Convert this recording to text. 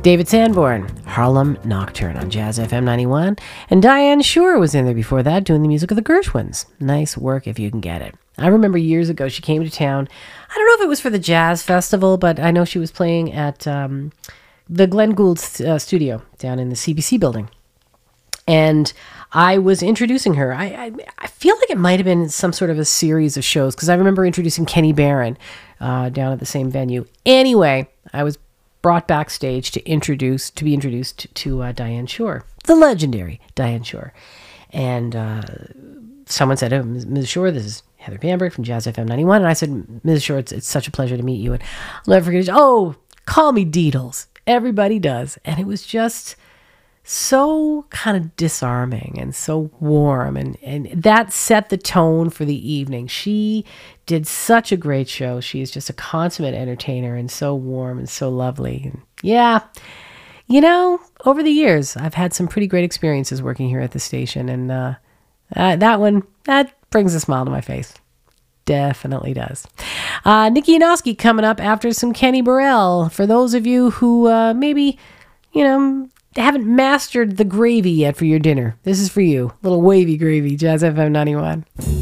David Sanborn, Harlem Nocturne on Jazz FM 91. And Diane Shore was in there before that doing the music of the Gershwins. Nice work if you can get it. I remember years ago she came to town. I don't know if it was for the Jazz Festival, but I know she was playing at the Glenn Gould studio down in the CBC building. And I was introducing her. I feel like it might have been some sort of a series of shows because I remember introducing Kenny Barron down at the same venue. Anyway, I was brought backstage to be introduced to Diane Shore, the legendary Diane Shore. And someone said, "Oh, Ms. Shore, this is Heather Bamberg from Jazz FM 91." And I said, "Ms. Shore, it's such a pleasure to meet you." And I'll never forget, "Oh, call me Deedles." Everybody does. And it was just so kind of disarming and so warm. And that set the tone for the evening. She did such a great show. She is just a consummate entertainer and so warm and so lovely. And yeah, you know, over the years, I've had some pretty great experiences working here at the station. And that brings a smile to my face. Definitely does. Nikki Yanofsky coming up after some Kenny Burrell. For those of you who maybe, haven't mastered the gravy yet for your dinner, this is for you. Little wavy gravy, Jazz FM 91.